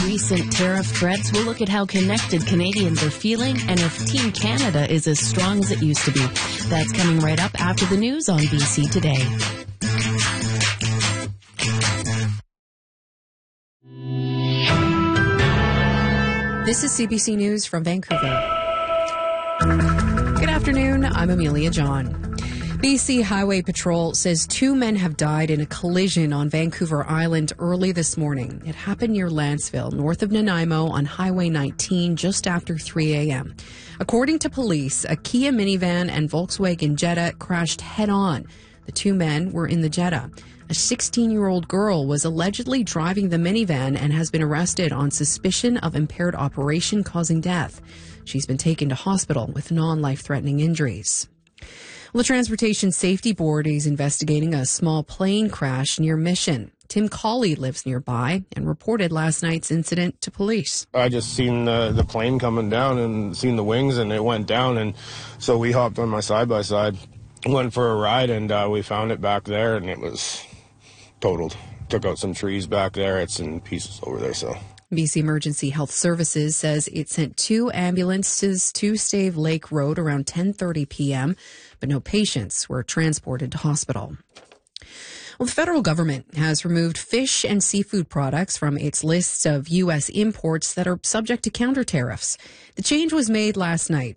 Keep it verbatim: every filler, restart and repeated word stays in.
recent tariff threats, we'll look at how connected Canadians are feeling and if Team Canada is as strong as it used to be. That's coming right up after the news on B C Today. This is C B C News from Vancouver. Good afternoon, I'm Amelia John. B C Highway Patrol says two men have died in a collision on Vancouver Island early this morning. It happened near Lanцeville, north of Nanaimo on Highway nineteen, just after three a.m. According to police, a Kia minivan and Volkswagen Jetta crashed head-on. The two men were in the Jetta. A sixteen-year-old girl was allegedly driving the minivan and has been arrested on suspicion of impaired operation causing death. She's been taken to hospital with non-life-threatening injuries. Well, the Transportation Safety Board is investigating a small plane crash near Mission. Tim Colley lives nearby and reported last night's incident to police. I just seen the, the plane coming down and seen the wings, and it went down, and so we hopped on my side-by-side, went for a ride, and uh, we found it back there, and it was totaled. Took out some trees back there. It's in pieces over there, so... B C Emergency Health Services says it sent two ambulances to Stave Lake Road around ten thirty p.m., but no patients were transported to hospital. Well, the federal government has removed fish and seafood products from its list of U S imports that are subject to counter tariffs. The change was made last night